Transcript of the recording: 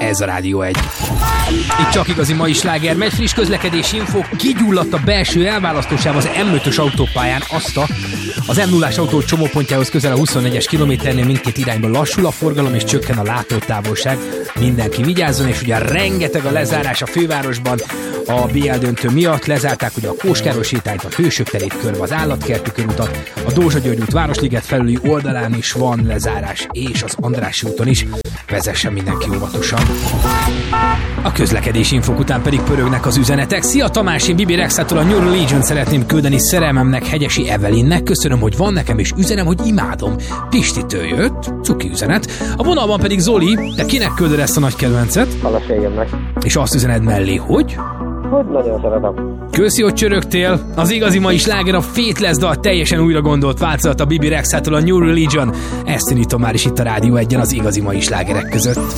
ez a Rádió 1. Itt csak igazi mai sláger megy, friss közlekedési info, kigyulladt a belső elválasztósáv az M5-ös autópályán, az M0-ás autó csomópontjához közel a 24-es kilométernél mindkét irányban lassul a forgalom és csökken a látótávolság. Mindenki vigyázzon, és ugye rengeteg a lezárás a fővárosban a BL döntő miatt. Lezárták ugye a Kóskároly sétányt, a Hősök terét körbe, az Állatkerti körutat, a Dózsa György út Városliget felüli oldalán is van lezárás, és az Andrássy úton is. Vezessen mindenki óvatosan. A közlekedési infók után pedig pörögnek az üzenetek. Szia Tamás, én Bibi Rexától a New Religion szeretném küldeni szerelmemnek, Hegyesi Evelinnek. Köszönöm, hogy van nekem, és üzenem, hogy imádom. Pistitől jött, cuki üzenet. A vonalban pedig Zoli, te kinek küldöd ezt a nagy kedvencet? Feleségemnek. És azt üzened mellé, hogy? Hogy nagyon szeretem. Köszi, hogy csörögtél. Az igazi mai sláger a Faithless dal teljesen újra gondolt változat a Bibi Rexától a New Religion. Ezt indítom már is itt a Rádió 1-en az igazi mai slágerek között.